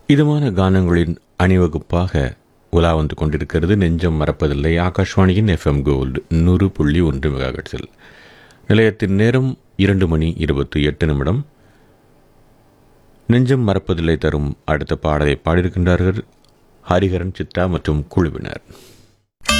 இதமான கானங்களின் அணிவகுப்பாக உலா வந்து கொண்டிருக்கிறது நெஞ்சம் மறப்பதில்லை. ஆகாஷ்வாணியின் எஃப்எம் கோல்டு 100.1 மெகாஹெர்ட்ஸில். நிலையத்தின் நேரம் 2:28. நெஞ்சம் மறப்பதில்லை தரும் அடுத்த பாடலை பாடியிருக்கின்றார்கள் ஹரிஹரன், சித்ரா மற்றும் குழுவினர்.